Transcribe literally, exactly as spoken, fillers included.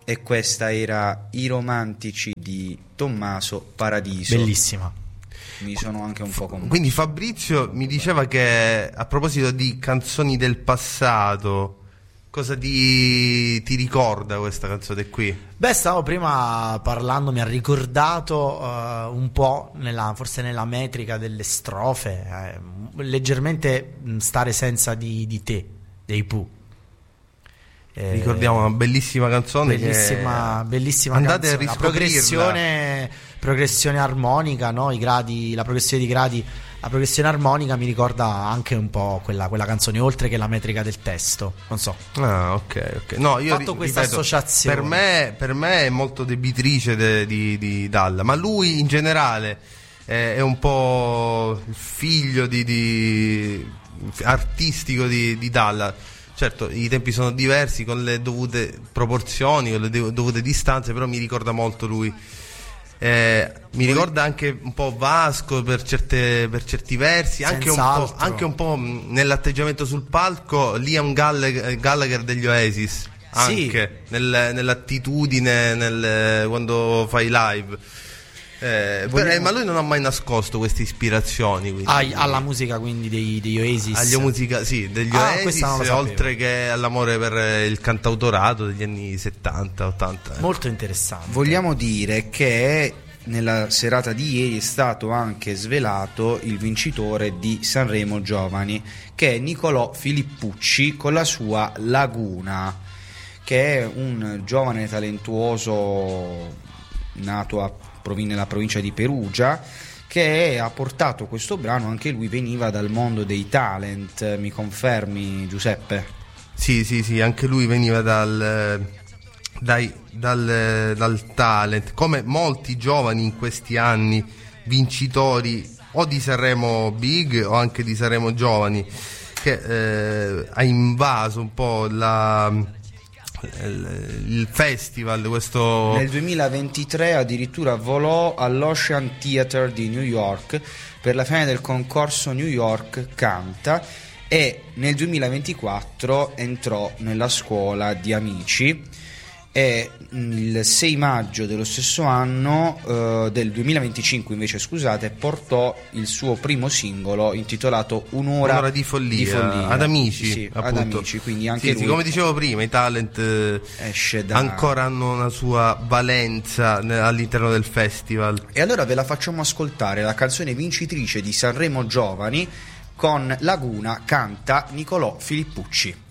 e questa era I romantici di Tommaso Paradiso. Bellissima. Mi sono anche un po' commosso. Quindi Fabrizio mi diceva che, a proposito di canzoni del passato, cosa ti, ti ricorda questa canzone qui? Beh, stavo prima parlando, mi ha ricordato uh, un po', nella, forse nella metrica delle strofe, eh, leggermente Stare senza di, di te, dei Pooh. Eh, Ricordiamo una bellissima canzone, bellissima, che bellissima andate canzone, a la progressione, progressione armonica, no? I gradi, la progressione di gradi, la progressione armonica mi ricorda anche un po' quella, quella canzone, oltre che la metrica del testo, non so. Ah, ok, ok. No, io fatto ri- questa ripeto, associazione. Per me, per me è molto debitrice de, di, di Dalla, ma lui in generale è, è un po' il figlio di, di artistico di, di Dalla. Certo, i tempi sono diversi, con le dovute proporzioni, con le dovute distanze, però mi ricorda molto lui. Eh, mi ricorda anche un po' Vasco per, certe, per certi versi, anche un, po', anche un po' nell'atteggiamento sul palco, Liam Gallagher, Gallagher degli Oasis, anche sì. nel, nell'attitudine, nel, quando fai live. Eh, Vogliamo... Ma lui non ha mai nascosto queste ispirazioni, quindi, ah, alla musica quindi dei, degli Oasis. Alla musica, sì, degli ah, Oasis, oltre che all'amore per il cantautorato degli anni settanta ottanta. Molto interessante. Vogliamo dire che nella serata di ieri è stato anche svelato il vincitore di Sanremo Giovani, che è Nicolò Filippucci con la sua Laguna, che è un giovane talentuoso nato a proviene dalla provincia di Perugia, che ha portato questo brano. Anche lui veniva dal mondo dei talent, mi confermi, Giuseppe? Sì, sì, sì, anche lui veniva dal, dai, dal, dal talent, come molti giovani in questi anni, vincitori o di Sanremo Big o anche di Sanremo Giovani, che eh, ha invaso un po' la... il festival. Questo nel duemilaventitré addirittura volò all'Ocean Theatre di New York per la fine del concorso New York Canta, e nel duemilaventiquattro entrò nella scuola di Amici, e il sei maggio dello stesso anno, eh, del duemilaventicinque invece, scusate, portò il suo primo singolo intitolato Un'ora, Un'ora di follia, di follia ad Amici, sì, ad Amici, quindi anche sì, lui, sì, come dicevo prima, i talent esce da... ancora hanno una sua valenza all'interno del festival. E allora ve la facciamo ascoltare, la canzone vincitrice di Sanremo Giovani con Laguna, canta Nicolò Filippucci.